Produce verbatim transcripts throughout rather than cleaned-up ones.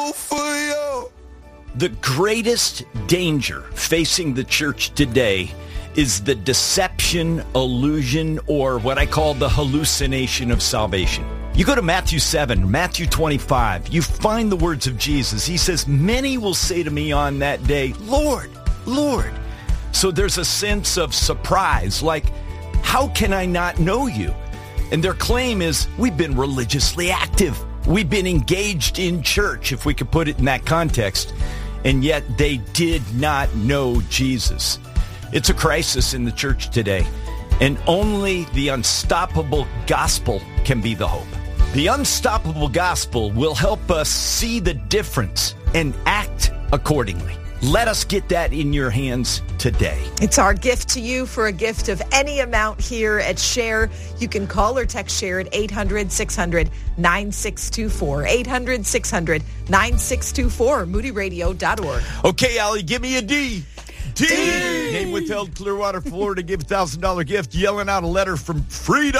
go for you. The greatest danger facing the church today is the deception, illusion, or what I call the hallucination of salvation. You go to Matthew seven, Matthew twenty-five, you find the words of Jesus. He says, many will say to me on that day, Lord, Lord. So there's a sense of surprise, like, how can I not know you? And their claim is, we've been religiously active. We've been engaged in church, if we could put it in that context. And yet they did not know Jesus. It's a crisis in the church today. And only the unstoppable gospel can be the hope. The unstoppable gospel will help us see the difference and act accordingly. Let us get that in your hands today. It's our gift to you for a gift of any amount here at Share. You can call or text Share at eight hundred, six hundred, nine six two four. eight hundred, six hundred, nine six two four. Moody Radio dot org. Okay, Allie, give me a D. D. Name withheld, Clearwater, Florida. Give a one thousand dollars gift. Yelling out a letter from Freedom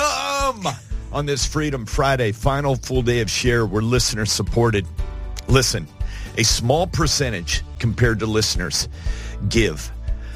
on this Freedom Friday. Final full day of Share. We're listener supported. Listen. A small percentage compared to listeners give.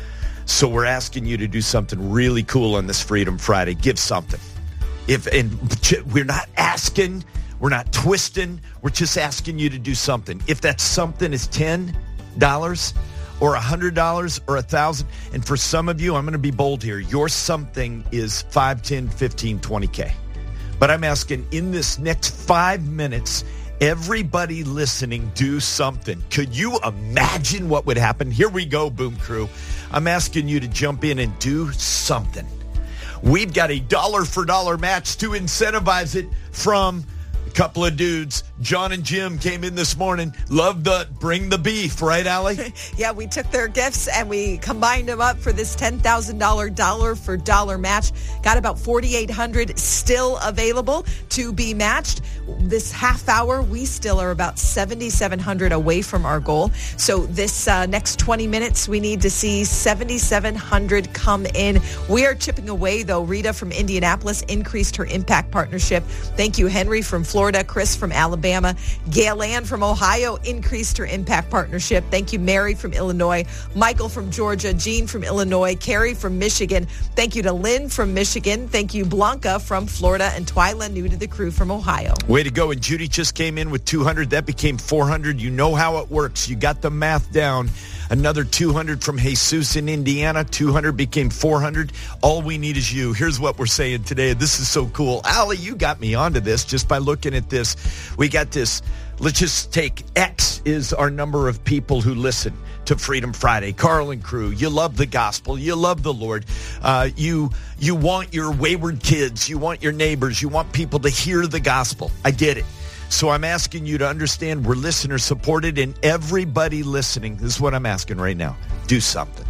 So we're asking you to do something really cool on this Freedom Friday. Give something. If and we're not asking, we're not twisting, we're just asking you to do something. If that something is ten dollars or one hundred dollars or one thousand dollars, and for some of you, I'm going to be bold here, your something is five, ten, fifteen, twenty K. But I'm asking in this next five minutes, everybody listening, do something. Could you imagine what would happen? Here we go, Boom Crew. I'm asking you to jump in and do something. We've got a dollar for dollar match to incentivize it from a couple of dudes. John and Jim came in this morning. Love the bring the beef, right, Allie? Yeah, we took their gifts and we combined them up for this ten thousand dollars dollar for dollar match. Got about forty-eight hundred dollars still available to be matched. This half hour, we still are about seventy-seven hundred dollars away from our goal. So this uh, next twenty minutes, we need to see seventy-seven hundred dollars come in. We are chipping away, though. Rita from Indianapolis increased her impact partnership. Thank you, Henry from Florida, Chris from Alabama. Gail Ann from Ohio increased her impact partnership. Thank you, Mary from Illinois. Michael from Georgia. Jean from Illinois. Carrie from Michigan. Thank you to Lynn from Michigan. Thank you, Blanca from Florida. And Twyla, new to the crew, from Ohio. Way to go. And Judy just came in with two hundred. That became four hundred. You know how it works. You got the math down. Another two hundred from Jesus in Indiana. two hundred became four hundred. All we need is you. Here's what we're saying today. This is so cool. Allie, you got me onto this just by looking at this. We got this. Let's just take X is our number of people who listen to Freedom Friday. Carl and crew, you love the gospel. You love the Lord. Uh, you you want your wayward kids. You want your neighbors. You want people to hear the gospel. I get it. So I'm asking you to understand we're listener supported, and everybody listening, this is what I'm asking right now. Do something.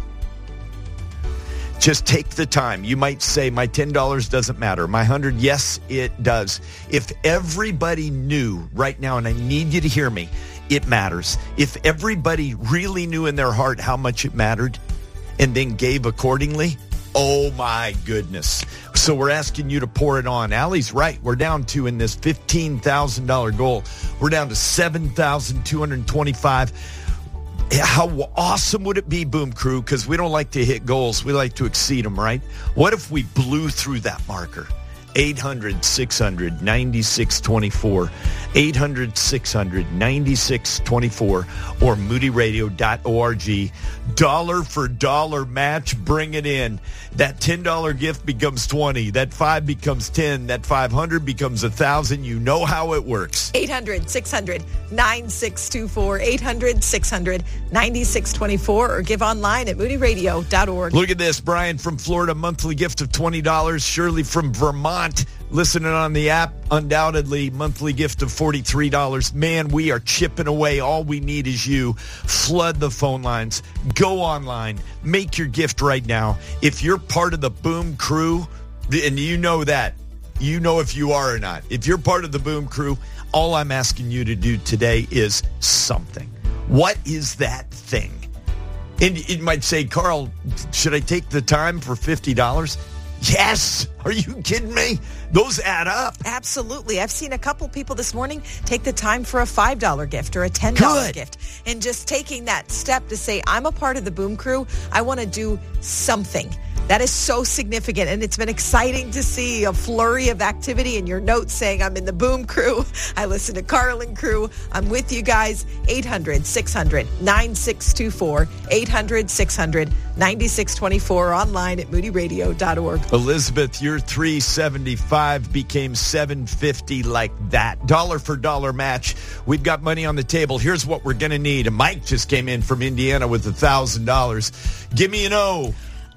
Just take the time. You might say, my ten dollars doesn't matter. My one hundred dollars, yes, it does. If everybody knew right now, and I need you to hear me, it matters. If everybody really knew in their heart how much it mattered and then gave accordingly, oh my goodness. So we're asking you to pour it on. Allie's right. We're down to, in this fifteen thousand dollars goal, we're down to seven thousand two hundred twenty-five dollars. How awesome would it be, Boom Crew? Because we don't like to hit goals. We like to exceed them, right? What if we blew through that marker? eight hundred, six hundred, ninety-six twenty-four. eight hundred, six hundred, ninety-six twenty-four or moody radio dot org. Dollar for dollar match. Bring it in. That ten dollars gift becomes twenty. That five becomes ten. That five hundred becomes one thousand. You know how it works. eight hundred, six hundred, ninety-six twenty-four. eight hundred, six hundred, ninety-six twenty-four or give online at moody radio dot org. Look at this. Brian from Florida, monthly gift of twenty dollars. Shirley from Vermont, listening on the app, undoubtedly monthly gift of forty-three dollars. Man, we are chipping away. All we need is you. Flood the phone lines. Go online. Make your gift right now. If you're part of the Boom Crew, and you know that, you know if you are or not. If you're part of the Boom Crew, all I'm asking you to do today is something. What is that thing? And you might say, Carl, should I take the time for fifty dollars? Yes. Are you kidding me? Those add up. Absolutely. I've seen a couple people this morning take the time for a five dollar gift or a ten dollar Good. gift. And just taking that step to say, I'm a part of the Boom Crew. I want to do something. That is so significant, and it's been exciting to see a flurry of activity in your notes saying, I'm in the Boom Crew. I listen to Carlin Crew. I'm with you guys. eight hundred, six hundred, nine six two four. eight hundred, six hundred, nine six two four. Online at moody radio dot org. Elizabeth, your three seventy-five became seven fifty like that. Dollar for dollar match. We've got money on the table. Here's what we're going to need. And Mike just came in from Indiana with one thousand dollars. Give me an O.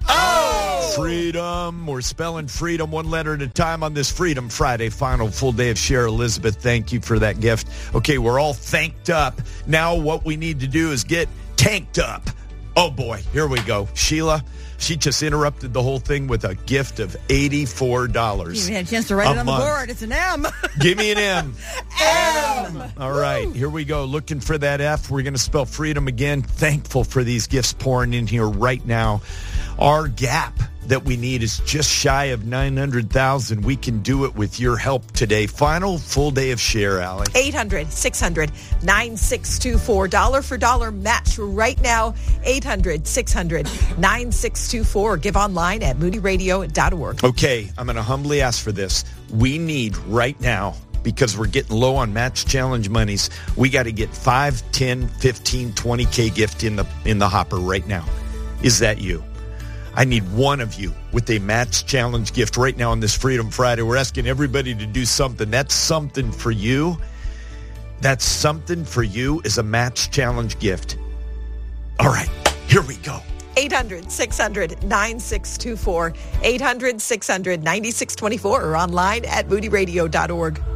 Oh! Freedom. We're spelling freedom one letter at a time on this Freedom Friday, final full day of Share. Elizabeth, thank you for that gift. Okay, we're all thanked up. Now what we need to do is get tanked up. Oh, boy. Here we go. Sheila, she just interrupted the whole thing with a gift of eighty-four dollars. You had a chance to write it on month. the board. It's an M. Give me an M. M. All right, here we go. Looking for that F. We're going to spell freedom again. Thankful for these gifts pouring in here right now. Our gap that we need is just shy of nine hundred thousand. We can do it with your help today. Final full day of Share, Allie. eight hundred, six hundred, nine six two four. Dollar for dollar match right now. eight hundred, six hundred, nine six two four. Give online at moody radio dot org. Okay, I'm going to humbly ask for this. We need right now, because we're getting low on match challenge monies, we got to get five, ten, fifteen, twenty K gift in the in the hopper right now. Is that you? I need one of you with a match challenge gift right now on this Freedom Friday. We're asking everybody to do something. That's something for you. That's something for you is a match challenge gift. All right, here we go. eight hundred, six hundred, nine six two four. eight hundred, six hundred, nine six two four or online at moody radio dot org.